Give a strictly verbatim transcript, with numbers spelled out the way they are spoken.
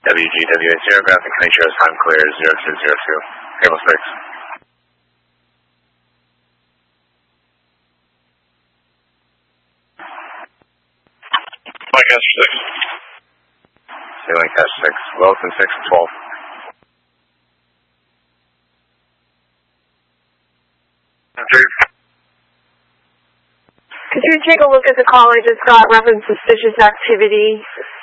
W G W eight zero, graphic make sure time clear zero two zero two, cable six. Lancaster six. Say Lancaster six, Wilson six and twelve. Could you take a look at the call I just got, reference suspicious activity?